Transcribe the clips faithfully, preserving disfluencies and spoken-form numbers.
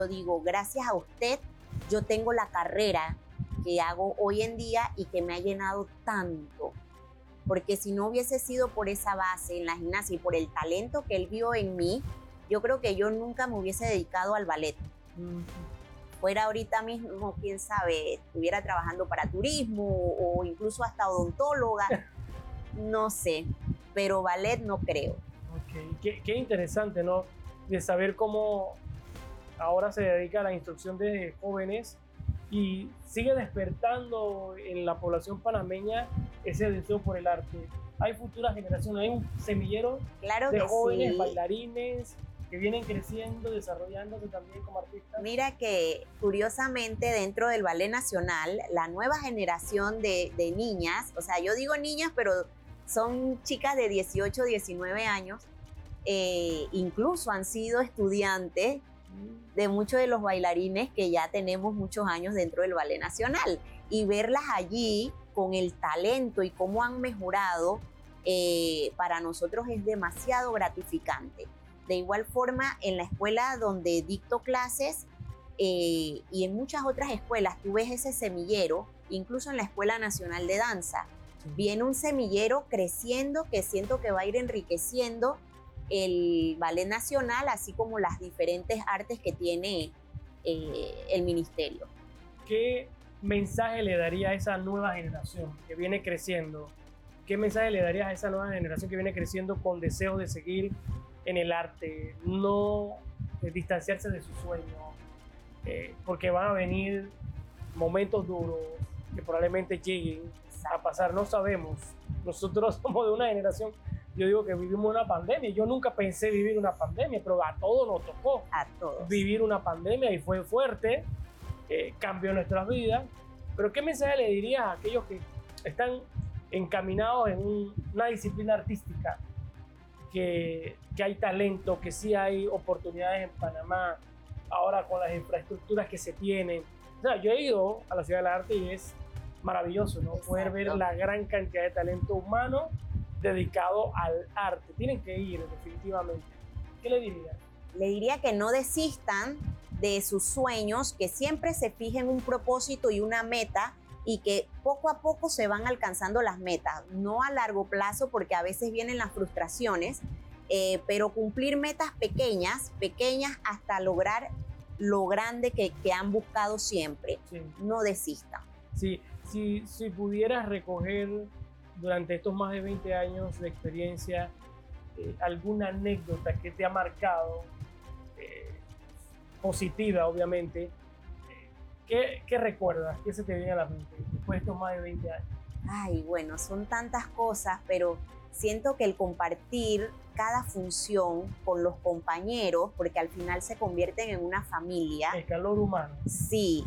digo, gracias a usted, yo tengo la carrera que hago hoy en día y que me ha llenado tanto. Porque si no hubiese sido por esa base en la gimnasia y por el talento que él vio en mí, yo creo que yo nunca me hubiese dedicado al ballet. Uh-huh. Fuera ahorita mismo, quién sabe, estuviera trabajando para turismo o incluso hasta odontóloga, no sé, pero ballet no creo. Ok, qué, qué interesante, ¿no? De saber cómo ahora se dedica a la instrucción de jóvenes y sigue despertando en la población panameña ese deseo por el arte. Hay futuras generaciones, hay un semillero claro de que jóvenes sí. bailarines que vienen creciendo, desarrollándose también como artistas. Mira que curiosamente dentro del Ballet Nacional, la nueva generación de, de niñas, o sea, yo digo niñas, pero son chicas de dieciocho, diecinueve años, eh, incluso han sido estudiantes de muchos de los bailarines que ya tenemos muchos años dentro del Ballet Nacional, y verlas allí con el talento y cómo han mejorado, eh, para nosotros es demasiado gratificante. De igual forma, en la escuela donde dicto clases eh, y en muchas otras escuelas, tú ves ese semillero, incluso en la Escuela Nacional de Danza, sí. Viene un semillero creciendo que siento que va a ir enriqueciendo el Ballet Nacional, así como las diferentes artes que tiene eh, el ministerio. ¿Qué mensaje le daría a esa nueva generación que viene creciendo? ¿Qué mensaje le darías a esa nueva generación que viene creciendo con deseos de seguir en el arte, no eh, distanciarse de su sueño, eh, porque van a venir momentos duros que probablemente lleguen Exacto. a pasar, no sabemos. Nosotros somos de una generación, yo digo que vivimos una pandemia, yo nunca pensé vivir una pandemia, pero a todos nos tocó a todos. vivir una pandemia y fue fuerte, eh, cambió nuestras vidas. Pero ¿qué mensaje le dirías a aquellos que están encaminados en un, una disciplina artística? Que, que hay talento, que sí hay oportunidades en Panamá, ahora con las infraestructuras que se tienen. O sea, yo he ido a la Ciudad del Arte y es maravilloso, ¿no? Exacto. Poder ver la gran cantidad de talento humano dedicado al arte. Tienen que ir, definitivamente. ¿Qué le diría? Le diría que no desistan de sus sueños, que siempre se fijen un propósito y una meta, y que poco a poco se van alcanzando las metas, no a largo plazo porque a veces vienen las frustraciones, eh, pero cumplir metas pequeñas, pequeñas hasta lograr lo grande que, que han buscado siempre. Sí. No desistan. Sí, si, si pudieras recoger durante estos más de veinte años de experiencia eh, alguna anécdota que te ha marcado, eh, positiva obviamente, ¿Qué, ¿Qué recuerdas? ¿Qué se te viene a la mente después de estos más de veinte años? Ay, bueno, son tantas cosas, pero siento que el compartir cada función con los compañeros, porque al final se convierten en una familia. El calor humano. Sí,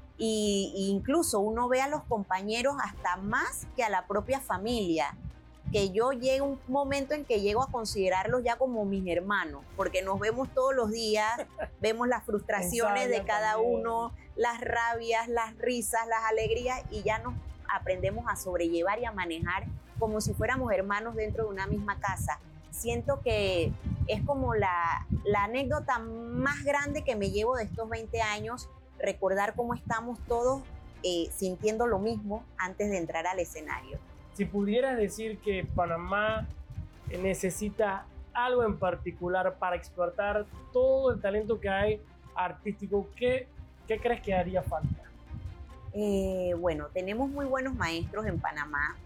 y, y incluso uno ve a los compañeros hasta más que a la propia familia, que yo llego un momento en que llego a considerarlos ya como mis hermanos, porque nos vemos todos los días, vemos las frustraciones de cada también. uno, las rabias, las risas, las alegrías, y ya nos aprendemos a sobrellevar y a manejar como si fuéramos hermanos dentro de una misma casa. Siento que es como la, la anécdota más grande que me llevo de estos veinte años, recordar cómo estamos todos eh, sintiendo lo mismo antes de entrar al escenario. Si pudieras decir que Panamá necesita algo en particular para explotar todo el talento que hay artístico, ¿qué, qué crees que haría falta? Eh, bueno, tenemos muy buenos maestros en Panamá.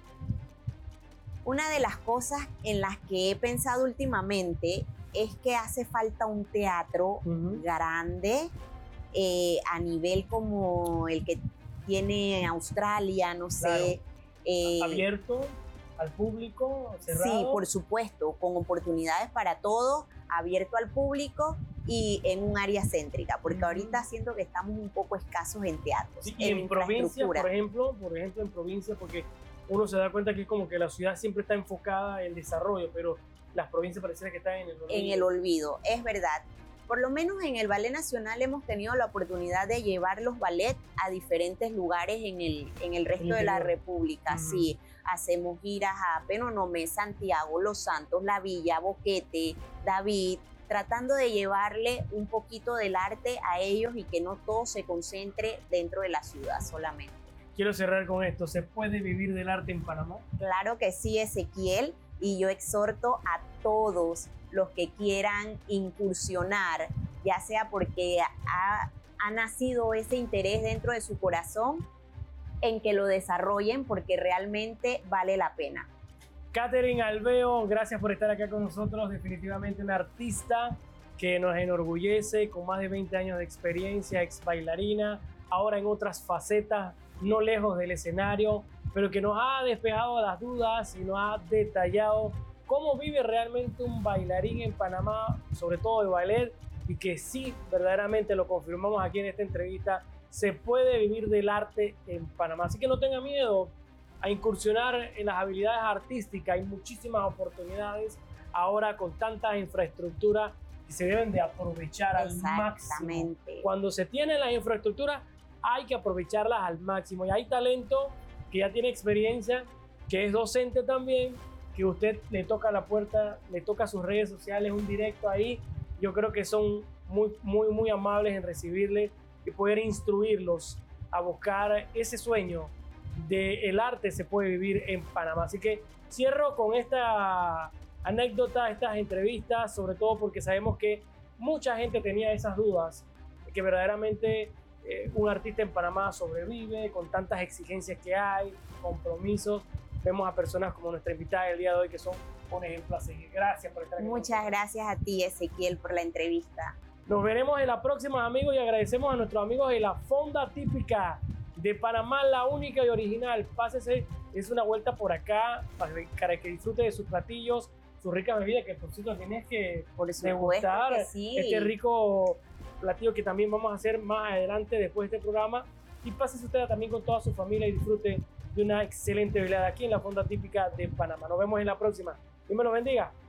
Una de las cosas en las que he pensado últimamente es que hace falta un teatro uh-huh. grande, eh, a nivel como el que tiene Australia, no sé. Claro. Eh, abierto al público, cerrado. Sí, por supuesto, con oportunidades para todos, abierto al público y en un área céntrica, porque mm. ahorita siento que estamos un poco escasos en teatros. Sí, y en, en provincia, por ejemplo, por ejemplo, en provincia, porque uno se da cuenta que es como que la ciudad siempre está enfocada en el desarrollo, pero las provincias pareciera que están en el olvido. En el olvido, es verdad. Por lo menos en el Ballet Nacional hemos tenido la oportunidad de llevar los ballets a diferentes lugares en el, en el resto de la República. Uh-huh. Sí, hacemos giras a Penonomé, Santiago, Los Santos, La Villa, Boquete, David, tratando de llevarle un poquito del arte a ellos y que no todo se concentre dentro de la ciudad solamente. Quiero cerrar con esto. ¿Se puede vivir del arte en Panamá? Claro que sí, Ezequiel, y yo exhorto a todos los que quieran incursionar, ya sea porque ha, ha nacido ese interés dentro de su corazón, en que lo desarrollen porque realmente vale la pena. Katherine Alveo, gracias por estar acá con nosotros. Definitivamente una artista que nos enorgullece, con más de veinte años de experiencia, ex bailarina, ahora en otras facetas, no lejos del escenario, pero que nos ha despejado las dudas y nos ha detallado cómo vive realmente un bailarín en Panamá, sobre todo de ballet, y que sí, verdaderamente lo confirmamos aquí en esta entrevista, se puede vivir del arte en Panamá. Así que no tenga miedo a incursionar en las habilidades artísticas. Hay muchísimas oportunidades ahora con tanta infraestructura que se deben de aprovechar al máximo. Cuando se tienen las infraestructuras hay que aprovecharlas al máximo, y hay talento que ya tiene experiencia, que es docente también, que usted le toca la puerta, le toca sus redes sociales, un directo ahí. Yo creo que son muy, muy, muy amables en recibirle y poder instruirlos a buscar ese sueño de el arte se puede vivir en Panamá. Así que cierro con esta anécdota, estas entrevistas, sobre todo porque sabemos que mucha gente tenía esas dudas, que verdaderamente eh, un artista en Panamá sobrevive con tantas exigencias que hay, compromisos. Vemos a personas como nuestra invitada del día de hoy que son un ejemplo a seguir. Gracias por estar aquí. Muchas gracias a ti, Ezequiel, por la entrevista. Nos veremos en la próxima, amigos, y agradecemos a nuestros amigos de la Fonda Típica de Panamá, la única y original. Pásese, es una vuelta por acá para que disfrute de sus platillos, sus ricas bebidas, que por cierto tienes que degustar sí. este rico platillo que también vamos a hacer más adelante después de este programa. Y pásese usted también con toda su familia y disfrute de una excelente velada aquí en la Fonda Típica de Panamá. Nos vemos en la próxima. Dios me los bendiga.